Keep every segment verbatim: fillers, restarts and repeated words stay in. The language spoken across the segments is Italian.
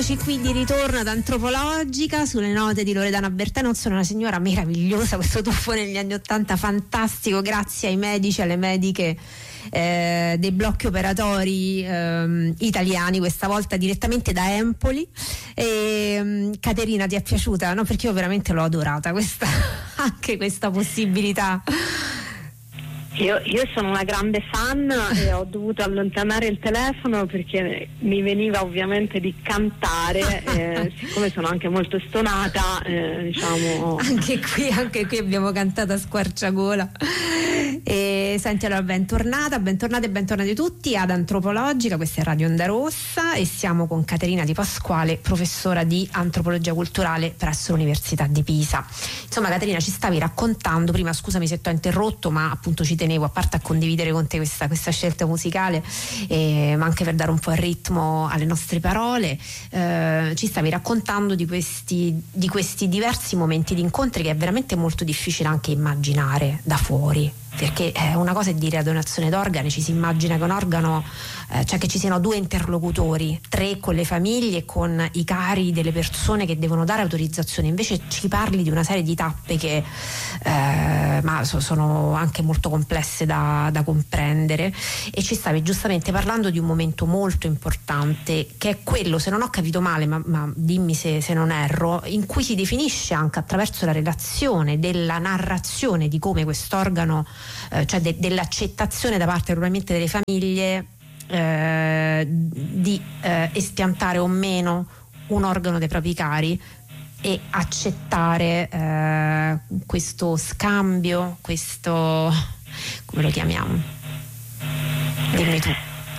Qui di ritorno ad Antropologica sulle note di Loredana Bertè. Sono una signora meravigliosa, questo tuffo negli anni Ottanta fantastico, grazie ai medici, alle mediche eh, dei blocchi operatori eh, italiani, questa volta direttamente da Empoli. E, um, Caterina, ti è piaciuta? No, perché io veramente l'ho adorata questa, anche questa possibilità. Io, io sono una grande fan e ho dovuto allontanare il telefono perché mi veniva ovviamente di cantare, eh, siccome sono anche molto stonata, eh, diciamo. Anche qui, anche qui abbiamo cantato a squarciagola. E senti, allora, bentornata, bentornate e bentornati tutti ad Antropologica, questa è Radio Onda Rossa e siamo con Caterina Di Pasquale, professora di antropologia culturale presso l'Università di Pisa. Insomma, Caterina, ci stavi raccontando prima, scusami se ti ho interrotto, ma appunto ci tenevo a parte a condividere con te questa, questa scelta musicale, eh, ma anche per dare un po' il ritmo alle nostre parole. Eh, ci stavi raccontando di questi, di questi diversi momenti di incontri che è veramente molto difficile anche immaginare da fuori, perché eh, una cosa è dire a donazione d'organi, ci si immagina che un organo, eh, cioè che ci siano due interlocutori, tre con le famiglie e con i cari delle persone che devono dare autorizzazione, invece ci parli di una serie di tappe che eh, ma so, sono anche molto complesse da, da comprendere, e ci stavi giustamente parlando di un momento molto importante che è quello, se non ho capito male, ma, ma dimmi se, se non erro, in cui si definisce anche attraverso la relazione della narrazione di come quest'organo, Eh, cioè de- dell'accettazione da parte probabilmente delle famiglie eh, di eh, espiantare o meno un organo dei propri cari e accettare eh, questo scambio, questo, come lo chiamiamo? Dimmi tu.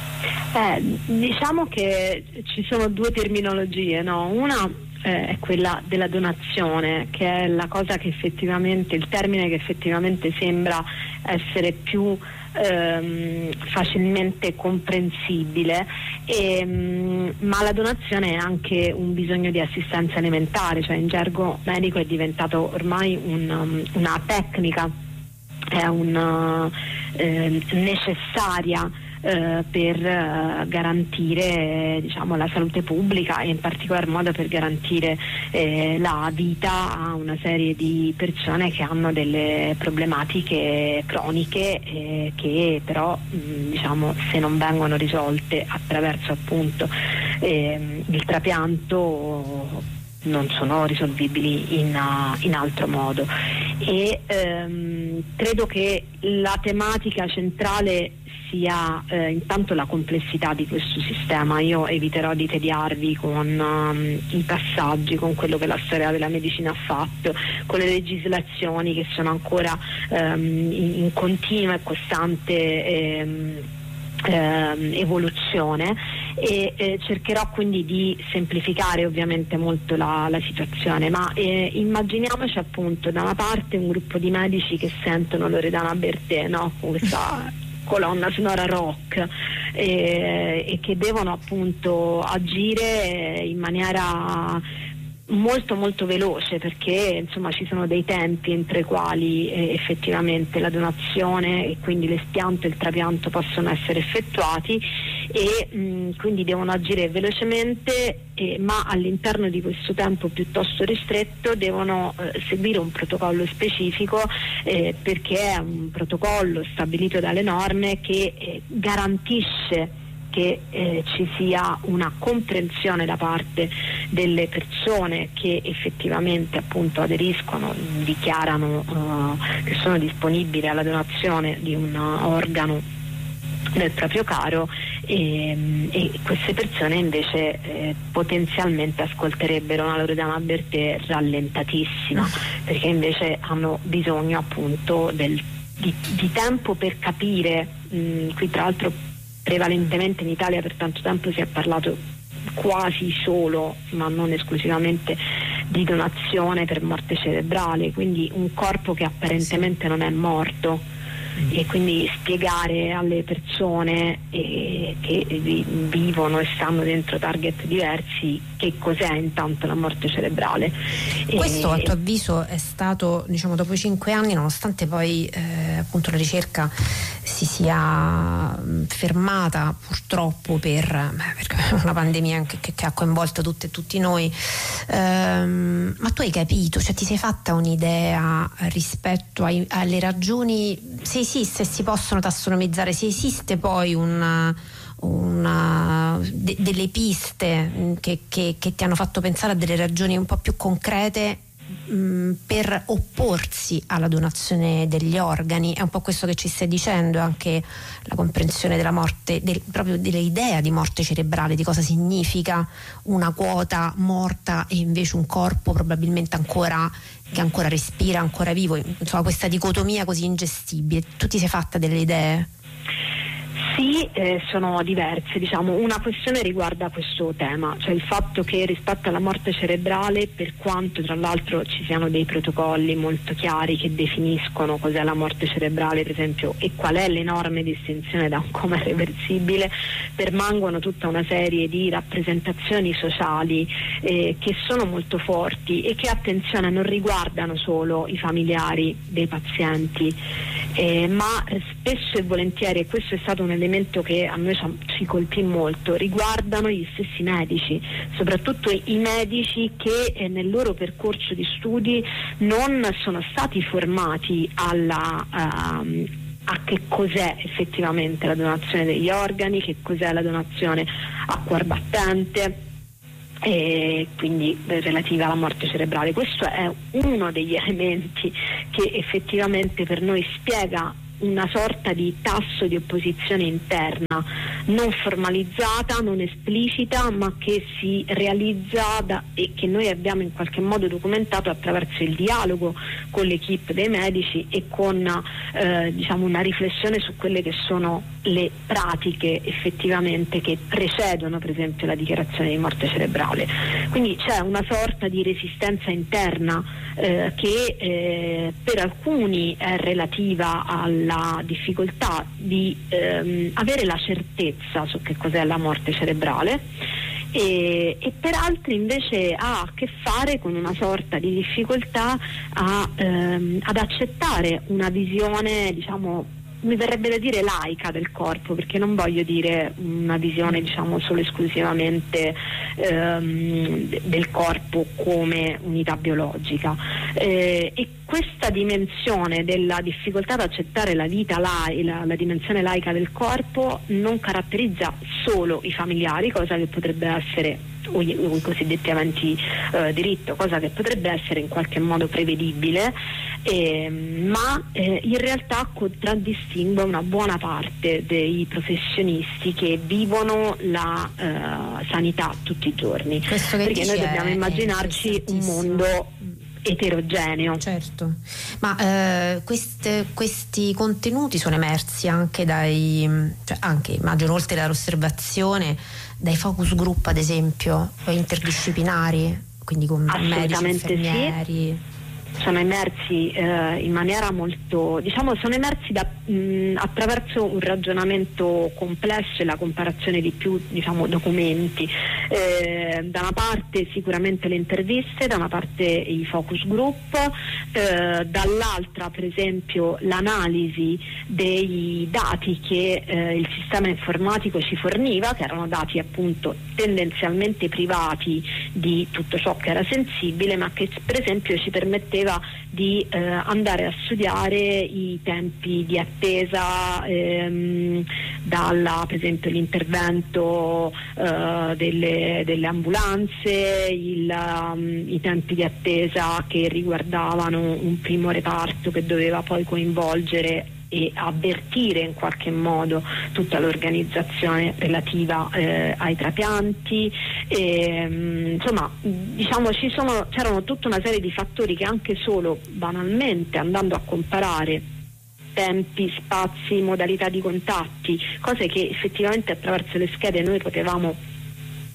Eh, diciamo che ci sono due terminologie, no? Una eh, è quella della donazione, che è la cosa che effettivamente, il termine che effettivamente sembra essere più ehm, facilmente comprensibile, e, mh, ma la donazione è anche un bisogno di assistenza alimentare, cioè in gergo medico è diventato ormai un, um, una tecnica, è una eh, necessaria Eh, per eh, garantire eh, diciamo la salute pubblica e in particolar modo per garantire eh, la vita a una serie di persone che hanno delle problematiche croniche eh, che però mh, diciamo se non vengono risolte attraverso appunto eh, il trapianto non sono risolvibili in, uh, in altro modo, e ehm, credo che la tematica centrale sia eh, intanto la complessità di questo sistema. Io eviterò di tediarvi con um, i passaggi, con quello che la storia della medicina ha fatto, con le legislazioni che sono ancora um, in, in continua e costante ehm, ehm, evoluzione, e eh, cercherò quindi di semplificare ovviamente molto la, la situazione, ma eh, immaginiamoci appunto da una parte un gruppo di medici che sentono Loredana Bertè, no? Con questa colonna sonora rock eh, e che devono appunto agire in maniera molto molto veloce, perché insomma ci sono dei tempi entro i quali eh, effettivamente la donazione e quindi l'espianto e il trapianto possono essere effettuati, e mh, quindi devono agire velocemente, eh, ma all'interno di questo tempo piuttosto ristretto devono eh, seguire un protocollo specifico, eh, perché è un protocollo stabilito dalle norme che eh, garantisce che eh, ci sia una comprensione da parte delle persone che effettivamente appunto aderiscono, dichiarano uh, che sono disponibili alla donazione di un organo del proprio caro, e, e queste persone invece eh, potenzialmente ascolterebbero una Loredana Bertè rallentatissima, perché invece hanno bisogno appunto del, di, di tempo per capire. Mh, qui tra l'altro prevalentemente in Italia per tanto tempo si è parlato quasi solo, ma non esclusivamente, di donazione per morte cerebrale, quindi un corpo che apparentemente non è morto, e quindi spiegare alle persone eh, che vi, vivono e stanno dentro target diversi che cos'è intanto la morte cerebrale. Questo e, a tuo avviso è stato, diciamo, dopo i cinque anni, nonostante poi eh, appunto la ricerca si si sia fermata purtroppo per, per una pandemia che, che ha coinvolto tutte e tutti noi. Ehm, ma tu hai capito, cioè ti sei fatta un'idea rispetto ai, alle ragioni, se esiste, si possono tassonomizzare, se esiste poi un Una, de, delle piste che, che, che ti hanno fatto pensare a delle ragioni un po' più concrete mh, per opporsi alla donazione degli organi? È un po' questo che ci stai dicendo, anche la comprensione della morte, del, proprio dell'idea di morte cerebrale, di cosa significa una quota morta e invece un corpo probabilmente ancora che ancora respira, ancora vivo, insomma questa dicotomia così ingestibile. Tu ti sei fatta delle idee? Sì, eh, sono diverse, diciamo. Una questione riguarda questo tema, cioè il fatto che rispetto alla morte cerebrale, per quanto tra l'altro ci siano dei protocolli molto chiari che definiscono cos'è la morte cerebrale, per esempio, e qual è l'enorme distinzione da un coma irreversibile, permangono tutta una serie di rappresentazioni sociali eh, che sono molto forti e che, attenzione, non riguardano solo i familiari dei pazienti, eh, ma spesso e volentieri, e questo è stato un elemento che a noi ci colpì molto, riguardano gli stessi medici, soprattutto i medici che eh, nel loro percorso di studi non sono stati formati alla uh, a che cos'è effettivamente la donazione degli organi, che cos'è la donazione a cuor battente, e quindi relativa alla morte cerebrale. Questo è uno degli elementi che effettivamente per noi spiega una sorta di tasso di opposizione interna, non formalizzata, non esplicita, ma che si realizza da, e che noi abbiamo in qualche modo documentato attraverso il dialogo con l'equipe dei medici e con eh, diciamo una riflessione su quelle che sono le pratiche effettivamente che precedono per esempio la dichiarazione di morte cerebrale. Quindi c'è una sorta di resistenza interna eh, che eh, per alcuni è relativa alla la difficoltà di ehm, avere la certezza su che cos'è la morte cerebrale e, e per altri invece ha a che fare con una sorta di difficoltà a, ehm, ad accettare una visione, diciamo, mi verrebbe da dire laica del corpo, perché non voglio dire una visione diciamo solo esclusivamente ehm, del corpo come unità biologica eh, e questa dimensione della difficoltà ad accettare la vita lai, la, la dimensione laica del corpo non caratterizza solo i familiari, cosa che potrebbe essere o i, o i cosiddetti aventi eh, diritto, cosa che potrebbe essere in qualche modo prevedibile, eh, ma eh, in realtà contraddistingue una buona parte dei professionisti che vivono la eh, sanità tutti i giorni, perché noi dobbiamo immaginarci un mondo eterogeneo. Certo, ma eh, queste, questi contenuti sono emersi anche dai, cioè anche immagino oltre all'osservazione, dai focus group ad esempio interdisciplinari, quindi con medici, infermieri. Sì. Sono emersi eh, in maniera molto, diciamo, sono emersi da, mh, attraverso un ragionamento complesso e la comparazione di più, diciamo, documenti. Eh, da una parte sicuramente le interviste, da una parte i focus group, eh, dall'altra per esempio l'analisi dei dati che eh, il sistema informatico ci forniva, che erano dati appunto tendenzialmente privati di tutto ciò che era sensibile, ma che per esempio ci permetteva di eh, andare a studiare i tempi di attesa ehm, dalla per esempio l'intervento eh, delle, delle ambulanze, il, um, i tempi di attesa che riguardavano un primo reparto che doveva poi coinvolgere e avvertire in qualche modo tutta l'organizzazione relativa eh, ai trapianti e, mh, insomma diciamo ci sono, c'erano tutta una serie di fattori che anche solo banalmente andando a comparare tempi, spazi, modalità di contatti, cose che effettivamente attraverso le schede noi potevamo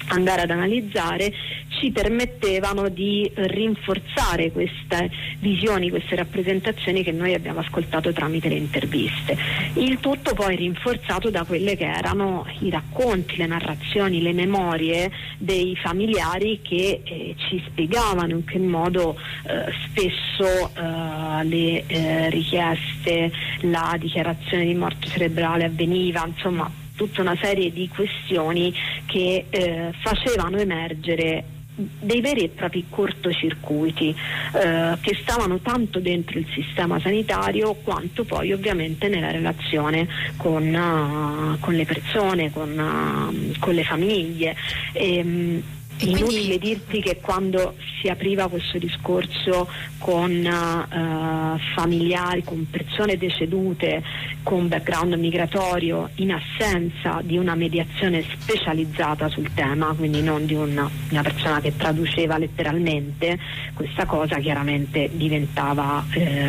andare ad analizzare, ci permettevano di rinforzare queste visioni, queste rappresentazioni che noi abbiamo ascoltato tramite le interviste. Il tutto poi rinforzato da quelle che erano i racconti, le narrazioni, le memorie dei familiari che eh, ci spiegavano in che modo eh, spesso eh, le eh, richieste, la dichiarazione di morte cerebrale avveniva, insomma tutta una serie di questioni che eh, facevano emergere dei veri e propri cortocircuiti eh, che stavano tanto dentro il sistema sanitario quanto poi ovviamente nella relazione con, uh, con le persone, con, uh, con le famiglie. E, E inutile quindi... dirti che quando si apriva questo discorso con uh, familiari, con persone decedute, con background migratorio, in assenza di una mediazione specializzata sul tema, quindi non di una, una persona che traduceva letteralmente, questa cosa chiaramente diventava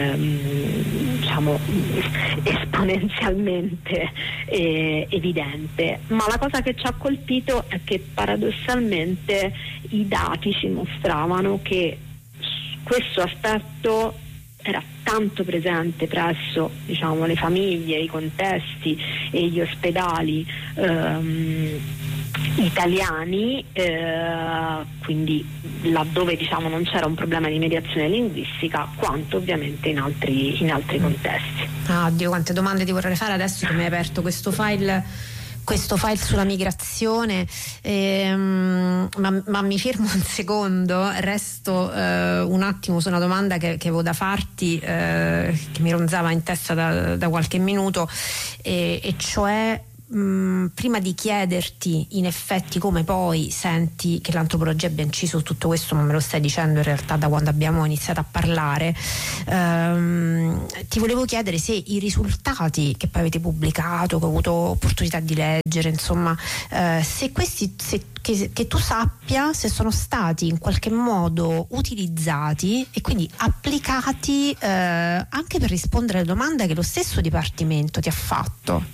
ehm, diciamo esponenzialmente eh, evidente. Ma la cosa che ci ha colpito è che paradossalmente i dati ci mostravano che questo aspetto era tanto presente presso, diciamo, le famiglie, i contesti e gli ospedali ehm, italiani, eh, quindi laddove, diciamo, non c'era un problema di mediazione linguistica, quanto ovviamente in altri, in altri contesti. Ah, Dio, quante domande ti vorrei fare adesso che mi hai aperto questo file questo file sulla migrazione, ehm, ma, ma mi fermo un secondo, resto eh, un attimo su una domanda che, che avevo da farti, eh, che mi ronzava in testa da, da qualche minuto, e, e cioè mh, prima di chiederti in effetti come poi senti che l'antropologia abbia inciso su tutto questo, ma me lo stai dicendo in realtà da quando abbiamo iniziato a parlare, ehm, ti volevo chiedere se i risultati che poi avete pubblicato, che ho avuto opportunità di leggere, insomma, eh, se questi, se, che, che tu sappia se sono stati in qualche modo utilizzati e quindi applicati eh, anche per rispondere alle domande che lo stesso Dipartimento ti ha fatto.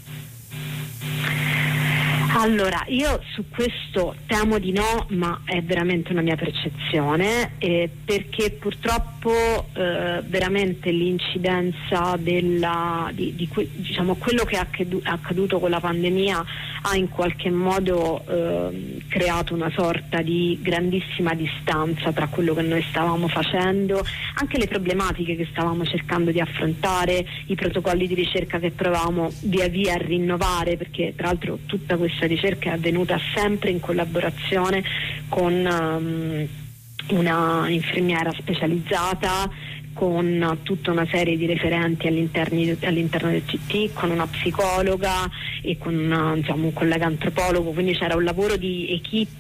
Allora, io su questo temo di no, ma è veramente una mia percezione, eh, perché purtroppo eh, veramente l'incidenza della, di, di que, diciamo, quello che è accaduto, accaduto con la pandemia ha in qualche modo eh, creato una sorta di grandissima distanza tra quello che noi stavamo facendo, anche le problematiche che stavamo cercando di affrontare, i protocolli di ricerca che provavamo via via a rinnovare, perché tra l'altro tutta questa ricerca è avvenuta sempre in collaborazione con um, una infermiera specializzata, con tutta una serie di referenti all'interno, all'interno del C T, con una psicologa e con una, diciamo, un collega antropologo, quindi c'era un lavoro di equipe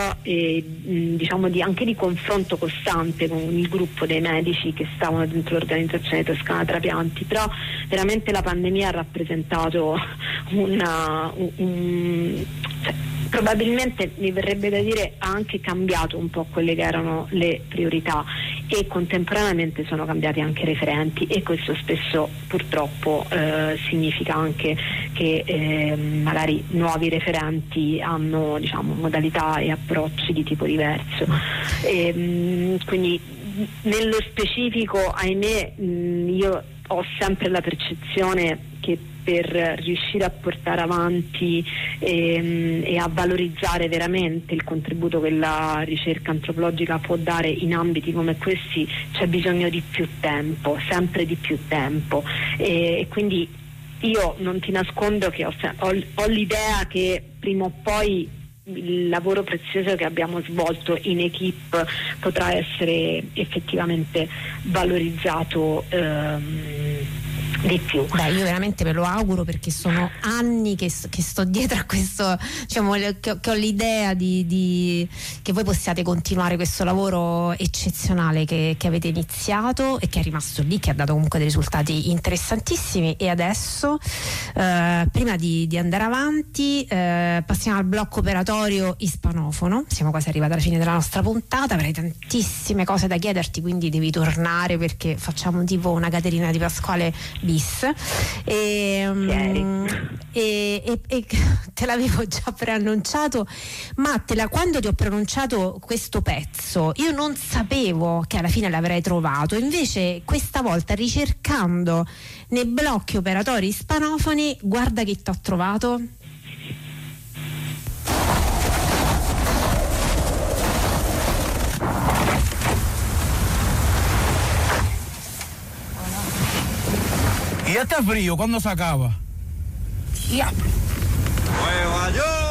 e diciamo di, anche di confronto costante con il gruppo dei medici che stavano dentro l'organizzazione Toscana Trapianti. Però veramente la pandemia ha rappresentato una, un, un cioè, probabilmente mi verrebbe da dire ha anche cambiato un po' quelle che erano le priorità, e contemporaneamente sono cambiati anche i referenti, e questo spesso purtroppo eh, significa anche che eh, magari nuovi referenti hanno, diciamo, modalità e approcci di tipo diverso. E, mh, quindi nello specifico, ahimè, mh, io ho sempre la percezione che per riuscire a portare avanti e, e a valorizzare veramente il contributo che la ricerca antropologica può dare in ambiti come questi c'è bisogno di più tempo, sempre di più tempo, e, e quindi io non ti nascondo che ho, ho, ho l'idea che prima o poi il lavoro prezioso che abbiamo svolto in equipe potrà essere effettivamente valorizzato ehm, di più. Beh, io veramente me lo auguro, perché sono anni che, che sto dietro a questo, diciamo, che, che ho l'idea di, di che voi possiate continuare questo lavoro eccezionale che, che avete iniziato e che è rimasto lì, che ha dato comunque dei risultati interessantissimi. E adesso eh, prima di, di andare avanti eh, passiamo al blocco operatorio ispanofono. Siamo quasi arrivati alla fine della nostra puntata, avrei tantissime cose da chiederti, quindi devi tornare, perché facciamo tipo una Caterina Di Pasquale bis e, um, e, e, e te l'avevo già preannunciato, ma te la, quando ti ho pronunciato questo pezzo io non sapevo che alla fine l'avrei trovato, invece questa volta ricercando nei blocchi operatori ispanofoni, guarda che ti ho trovato. Y este frío, ¿cuándo se acaba? Yeah. Nueva York.